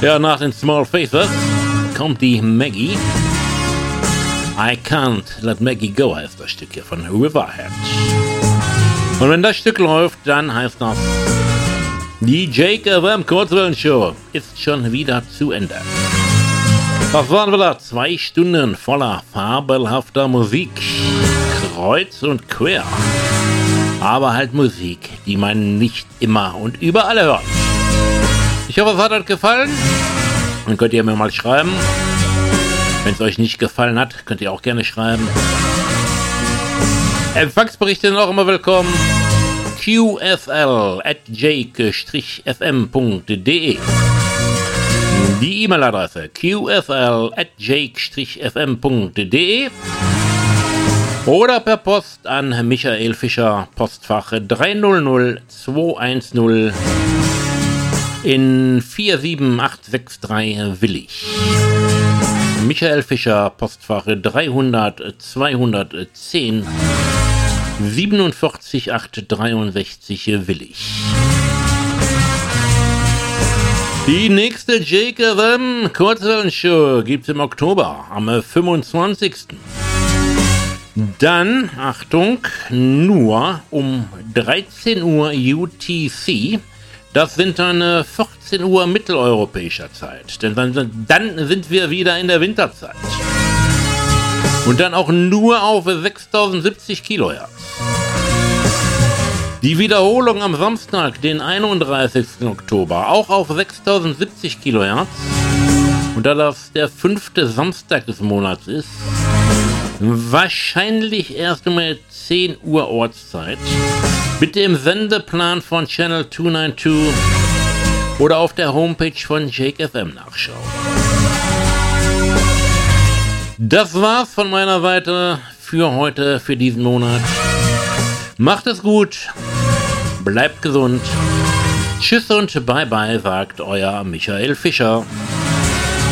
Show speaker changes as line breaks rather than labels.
Ja, nach den Small Faces kommt die Maggie. I Can't Let Maggie Go heißt das Stück hier von Riverhead. Und wenn das Stück läuft, dann heißt das, die Jake FM Kurzwellenshow ist schon wieder zu Ende. Das waren wieder 2 Stunden voller fabelhafter Musik. Kreuz und quer. Aber halt Musik, die man nicht immer und überall hört. Ich hoffe, es hat euch gefallen. Dann könnt ihr mir mal schreiben. Wenn es euch nicht gefallen hat, könnt ihr auch gerne schreiben. Empfangsberichte sind auch immer willkommen. qfl@jake-fm.de. Die E-Mail-Adresse qfl@jake-fm.de oder per Post an Michael Fischer, Postfach 300210 in 47863 Willig. Michael Fischer, Postfach 300 210 47863 Willig. Die nächste Jake FM Kurzwellenshow gibt's im Oktober am 25. Dann, Achtung, nur um 13 Uhr UTC. Das sind dann 14 Uhr mitteleuropäischer Zeit. Denn dann sind wir wieder in der Winterzeit. Und dann auch nur auf 6070 Kilohertz. Die Wiederholung am Samstag, den 31. Oktober, auch auf 6070 Kilohertz. Und da das der 5. Samstag des Monats ist, wahrscheinlich erst um 10 Uhr Ortszeit. Bitte im Sendeplan von Channel 292 oder auf der Homepage von Jake FM nachschauen. Das war's von meiner Seite für heute, für diesen Monat. Macht es gut, bleibt gesund. Tschüss und bye bye, sagt euer Michael Fischer.